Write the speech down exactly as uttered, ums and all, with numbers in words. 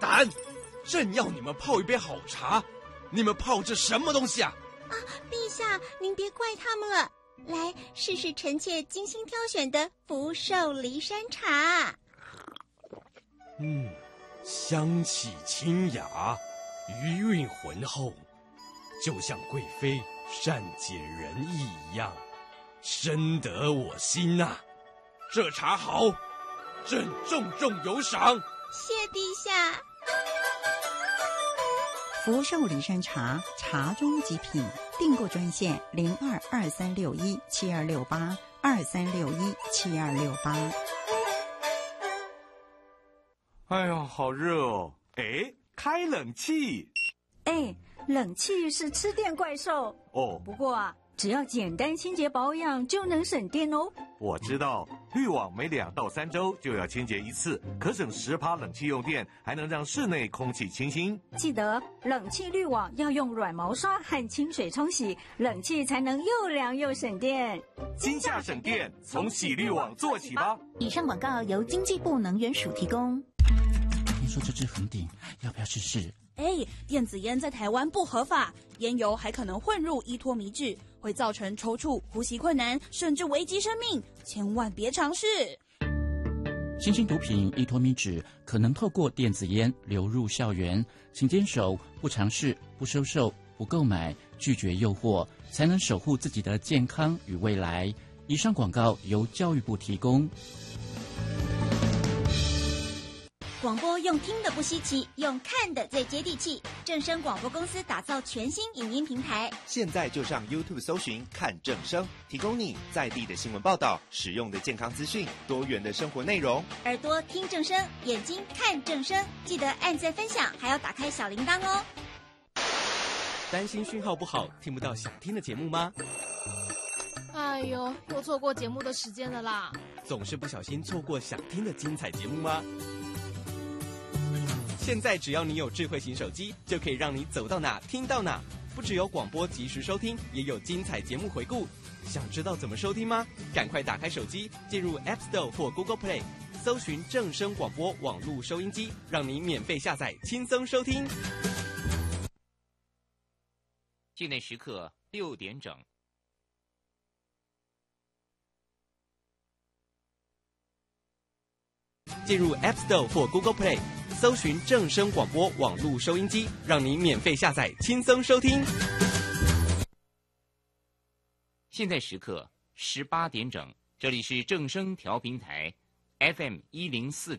胆！正要你们泡一杯好茶，你们泡这什么东西啊？ 啊，陛下，您别怪他们了。来，试试臣妾精心挑选的福寿梨山茶。 嗯，香气清雅，余韵浑厚，就像贵妃善解人意一样，深得我心呐、啊。这茶好，朕重重有赏。 谢陛下。 福寿梨山茶，茶中极品。订购专线零二二三六一七二六八二三六一七二六八。 哎呀，好热哦！哎，开冷气。 哎，冷气是吃电怪兽哦。 不过啊，只要简单清洁保养就能省电哦。 我知道，滤网每两到三周就要清洁一次，可省十趴冷气用电，还能让室内空气清新。 记得冷气滤网要用软毛刷和清水冲洗，冷气才能又凉又省电。 今夏省电，从洗滤网做起吧。 以上广告由经济部能源署提供。 听说这支红顶，要不要试试？ 哎，电子烟在台湾不合法，烟油还可能混入依托醚质，会造成抽搐、呼吸困难，甚至危及生命，千万别尝试。 新兴毒品依托醚质可能透过电子烟流入校园，请坚守不尝试、不收受、不购买、拒绝诱惑，才能守护自己的健康与未来。以上广告由教育部提供。 广播用听的不稀奇，用看的最接地气。正声广播公司打造全新影音平台， 现在就上 YouTube 搜寻看正声，提供你在地的新闻报道、实用的健康资讯、多元的生活内容。 耳朵听正声，眼睛看正声，记得按赞分享，还要打开小铃铛哦。 担心讯号不好，听不到想听的节目吗？ 哎呦，又错过节目的时间了啦！ 总是不小心错过想听的精彩节目吗？现在只要你有智慧型手机，就可以让你走到哪听到哪。不只有广播及时收听，也有精彩节目回顾。想知道怎么收听吗？赶快打开手机，进入 App Store 或 Google Play， 搜寻正声广播网络收音机，让你免费下载，轻松收听。 现在时刻六点整。 进入 App Store 或 Google Play， 搜寻正声广播网络收音机，让你免费下载，轻松收听。 现在时刻十八点整，这里是正声调频台 F M 一零四